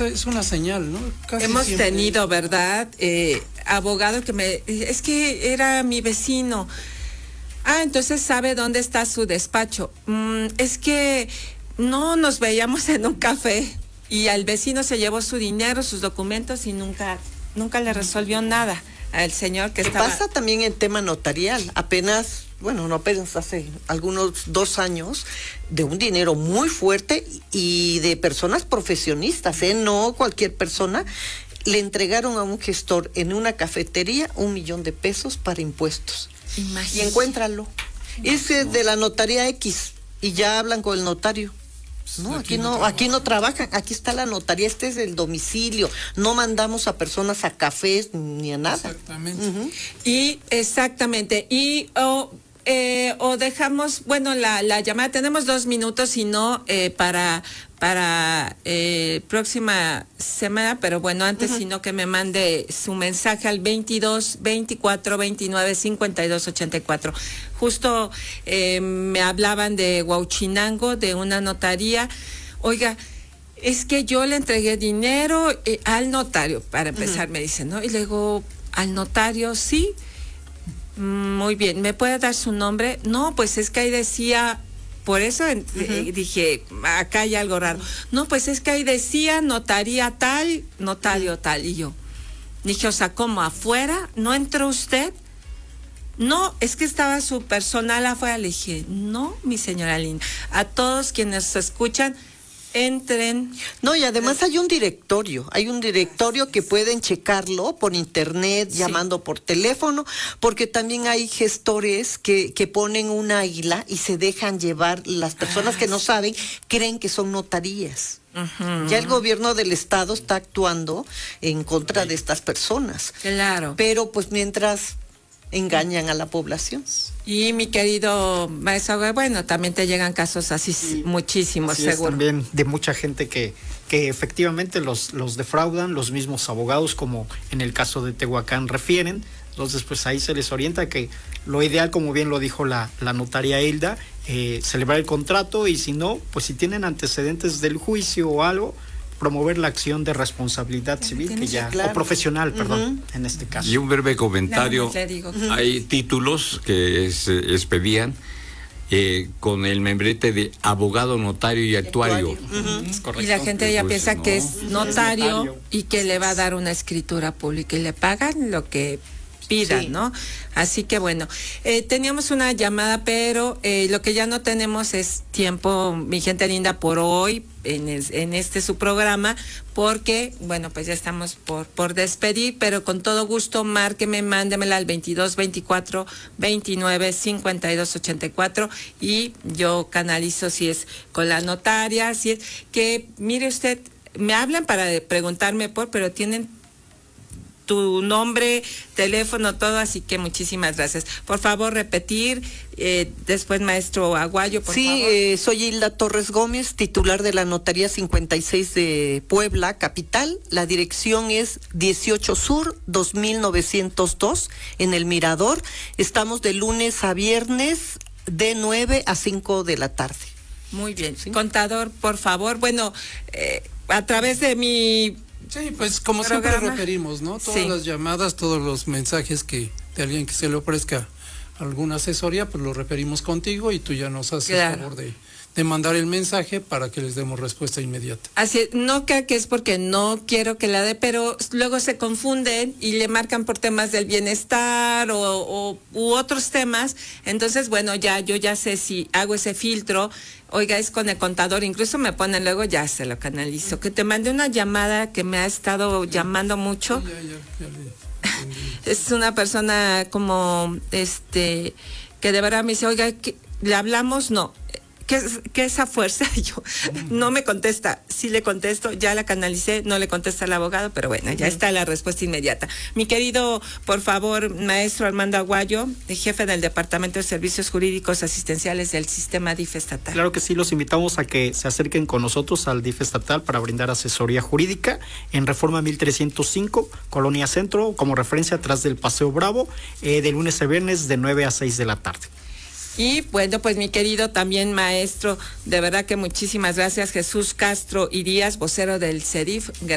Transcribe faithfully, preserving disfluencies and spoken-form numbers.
es una señal, ¿no? Casi Hemos siempre. tenido, ¿verdad? Eh, abogado que me... Es que era mi vecino. Ah, entonces sabe dónde está su despacho. Mm, es que no nos veíamos en un café y al vecino se llevó su dinero, sus documentos y nunca, nunca le resolvió nada al señor que estaba... Pasa también el tema notarial. Apenas, bueno, no apenas hace algunos dos años, de un dinero muy fuerte y de personas profesionistas, ¿eh? No cualquier persona. Le entregaron a un gestor en una cafetería un millón de pesos para impuestos. Imagínate. Y encuéntralo. Ese es de la notaría X y ya hablan con el notario. No, aquí, aquí no, no aquí no trabajan, aquí está la notaría, este es el domicilio, no mandamos a personas a cafés ni a nada. Exactamente. Uh-huh. Y exactamente, y o, eh, o dejamos, bueno, la, la llamada, tenemos dos minutos y no eh, para para eh, próxima semana, pero bueno, antes, uh-huh. sino que me mande su mensaje al veintidós, veinticuatro, veintinueve, cincuenta y dos, ochenta y cuatro. Justo eh, me hablaban de Huauchinango, de una notaría. Oiga, es que yo le entregué dinero eh, al notario, para empezar, uh-huh. me dicen, ¿no? Y luego, al notario, sí. Muy bien, ¿me puede dar su nombre? No, pues es que ahí decía... Por eso uh-huh. eh, dije, acá hay algo raro. No, pues es que ahí decía notaría tal, notario uh-huh. tal. Y yo dije, o sea, ¿cómo? ¿Afuera? ¿No entró usted? No, es que estaba su personal afuera. Le dije, no, mi señora linda. A todos quienes escuchan, entren. No, y además hay un directorio, hay un directorio que pueden checarlo por internet, sí. llamando por teléfono, porque también hay gestores que, que ponen una isla y se dejan llevar, las personas ah, que no sí. saben, creen que son notarías. Uh-huh. Ya el gobierno del estado está actuando en contra de estas personas. Claro. Pero pues mientras engañan a la población. Y mi querido maestro, bueno, también te llegan casos así, sí, muchísimos, así seguro. Es también de mucha gente que, que efectivamente los, los defraudan, los mismos abogados, como en el caso de Tehuacán refieren. Entonces, pues ahí se les orienta que lo ideal, como bien lo dijo la, la notaria Hilda, eh, celebrar el contrato, y si no, pues si tienen antecedentes del juicio o algo, promover la acción de responsabilidad civil que ya claro. o profesional, perdón, uh-huh. en este caso. Y un breve comentario, digo, uh-huh. hay títulos que se expedían eh, con el membrete de abogado, notario y actuario. Uh-huh. Es correcto. Y la gente ya pues, piensa no, que es notario, es notario y que le va a dar una escritura pública y le pagan lo que pidan, sí. ¿no? Así que bueno, eh, teníamos una llamada, pero eh, lo que ya no tenemos es tiempo, mi gente linda, por hoy, en, es, en este su programa, porque, bueno, pues ya estamos por, por despedir, pero con todo gusto, márqueme, mándemela al veintidós, veinticuatro, veintinueve, cincuenta y dos, ochenta y cuatro, y yo canalizo si es con la notaria, si es que, mire usted, me hablan para preguntarme por, pero tienen tu nombre, teléfono, todo, así que muchísimas gracias. Por favor, repetir, eh, después maestro Aguayo, por sí, favor. Sí, eh, soy Hilda Torres Gómez, titular de la Notaría cincuenta y seis de Puebla, capital. La dirección es dieciocho Sur, dos mil novecientos dos, en El Mirador. Estamos de lunes a viernes, de nueve a cinco de la tarde. Muy bien. ¿Sí? Contador, por favor, bueno, eh, a través de mi... Sí, pues como programa. Siempre referimos, ¿no? Todas sí. las llamadas, todos los mensajes que de alguien que se le ofrezca alguna asesoría, pues lo referimos contigo y tú ya nos haces claro. favor de, de mandar el mensaje para que les demos respuesta inmediata. Así, no creo que es porque no quiero que la dé, pero luego se confunden y le marcan por temas del bienestar o, o u otros temas. Entonces, bueno, ya yo ya sé si hago ese filtro. Oiga, es con el contador, incluso me ponen luego, ya se lo canalizo. Que te mandé una llamada que me ha estado llamando mucho. Sí, ya, ya, ya le, es una persona como, este, que de verdad me dice, oiga, ¿qué, ¿le hablamos? No. ¿Qué, qué esa fuerza? Yo, no me contesta. Si le contesto, ya la canalicé, no le contesta al abogado, pero bueno, ya está la respuesta inmediata. Mi querido, por favor, maestro Armando Aguayo, jefe del Departamento de Servicios Jurídicos Asistenciales del Sistema D I F estatal. Claro que sí, los invitamos a que se acerquen con nosotros al D I F estatal para brindar asesoría jurídica en Reforma mil trescientos cinco, Colonia Centro, como referencia atrás del Paseo Bravo, eh, de lunes a viernes de nueve a seis de la tarde. Y bueno, pues mi querido también maestro, de verdad que muchísimas gracias, Jesús Castro Irías, vocero del C E D I F.